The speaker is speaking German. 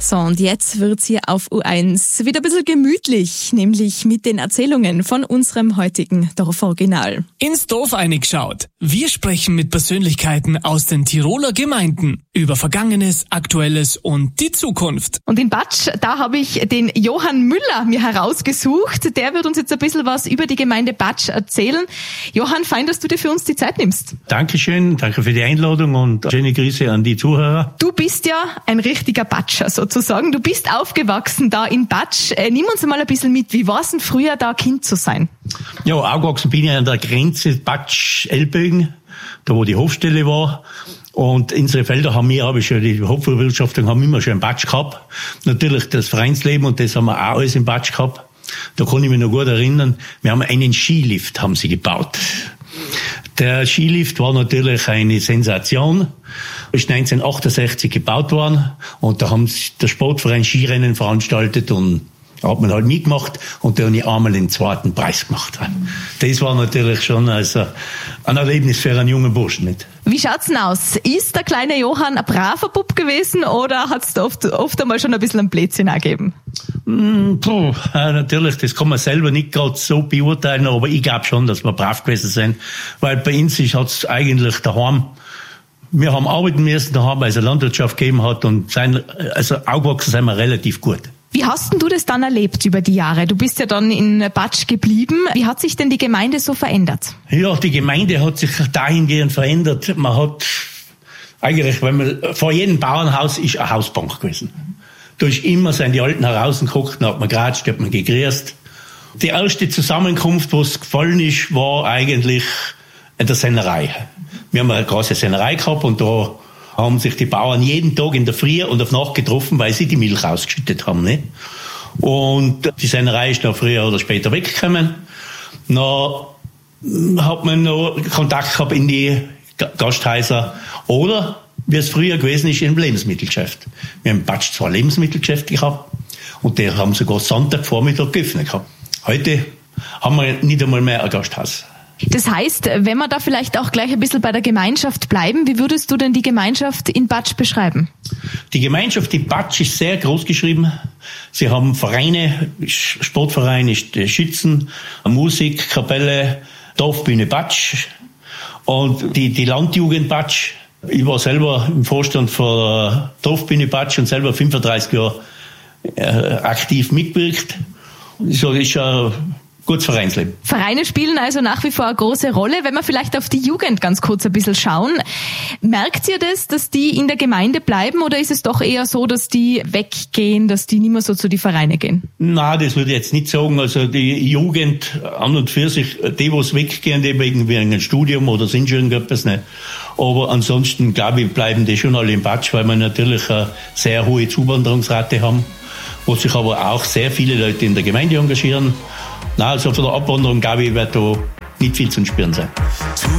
So, und jetzt wird's hier auf U1 wieder ein bisschen gemütlich, nämlich mit den Erzählungen von unserem heutigen Dorforiginal. Ins Dorf eingeschaut. Wir sprechen mit Persönlichkeiten aus den Tiroler Gemeinden über Vergangenes, Aktuelles und die Zukunft. Und in Batsch, da habe ich den Johann Müller mir herausgesucht. Der wird uns jetzt ein bisschen was über die Gemeinde Batsch erzählen. Johann, fein, dass du dir für uns die Zeit nimmst. Dankeschön, danke für die Einladung und schöne Grüße an die Zuhörer. Du bist ja ein richtiger Batscher sozusagen. Du bist aufgewachsen da in Batsch. Nimm uns mal ein bisschen mit. Wie war es denn früher, da Kind zu sein? Ja, aufgewachsen bin ich an der Grenze Batsch-Elbögen, da wo die Hofstelle war. Und unsere Felder haben ich schon, die Hopfenbewirtschaftung haben immer schon einen Batsch gehabt. Natürlich das Vereinsleben und das haben wir auch alles im Batsch gehabt. Da kann ich mich noch gut erinnern. Wir haben einen Skilift, haben sie gebaut. Der Skilift war natürlich eine Sensation. Ist 1968 gebaut worden und da haben sie der Sportverein Skirennen veranstaltet und hat man halt mitgemacht und da habe ich einmal den zweiten Preis gemacht. Das war natürlich schon also ein Erlebnis für einen jungen Burschen. Nicht? Wie schaut's denn aus? Ist der kleine Johann ein braver Bub gewesen oder hat's da oft einmal schon ein bisschen ein Blödsinn gegeben? Natürlich, das kann man selber nicht gerade so beurteilen, aber ich glaube schon, dass wir brav gewesen sind, weil bei uns hat's eigentlich daheim, wir haben arbeiten müssen daheim, weil es eine Landwirtschaft gegeben hat und aufgewachsen sind wir relativ gut. Wie hast denn du das dann erlebt über die Jahre? Du bist ja dann in Batsch geblieben. Wie hat sich denn die Gemeinde so verändert? Ja, die Gemeinde hat sich dahingehend verändert. Man hat eigentlich, vor jedem Bauernhaus ist eine Hausbank gewesen. Da ist immer, sind die Alten herausgeguckt, dann hat man geratscht, hat man gegrüßt. Die erste Zusammenkunft, wo es gefallen ist, war eigentlich in der Sennerei. Wir haben eine große Sennerei gehabt und da haben sich die Bauern jeden Tag in der Früh und auf Nacht getroffen, weil sie die Milch ausgeschüttet haben. Ne? Und die Sennerei ist noch früher oder später weggekommen. Dann hat man noch Kontakt gehabt in die Gasthäuser oder, wie es früher gewesen ist, im Lebensmittelgeschäft. Wir haben in Batsch 2 Lebensmittelgeschäfte gehabt und die haben sogar Sonntagvormittag geöffnet gehabt. Heute haben wir nicht einmal mehr ein Gasthaus. Das heißt, wenn wir da vielleicht auch gleich ein bisschen bei der Gemeinschaft bleiben, wie würdest du denn die Gemeinschaft in Batsch beschreiben? Die Gemeinschaft in Batsch ist sehr groß geschrieben. Sie haben Vereine, Sportverein ist Schützen, Musik, Kapelle, Dorfbühne Batsch und die Landjugend Batsch. Ich war selber im Vorstand für Dorfbühne Batsch und selber 35 Jahre aktiv mitgewirkt. So ist ein gutes Vereinsleben. Vereine spielen also nach wie vor eine große Rolle. Wenn wir vielleicht auf die Jugend ganz kurz ein bisschen schauen, merkt ihr das, dass die in der Gemeinde bleiben oder ist es doch eher so, dass die weggehen, dass die nicht mehr so zu den Vereinen gehen? Nein, das würde ich jetzt nicht sagen. Also die Jugend an und für sich, die was weggehen, die wegen ein Studium oder sind schon irgendetwas nicht. Aber ansonsten, glaube ich, bleiben die schon alle in Batsch, weil wir natürlich eine sehr hohe Zuwanderungsrate haben, wo sich aber auch sehr viele Leute in der Gemeinde engagieren. Nein, also von der Abwanderung, glaube ich, wird da nicht viel zu spüren sein.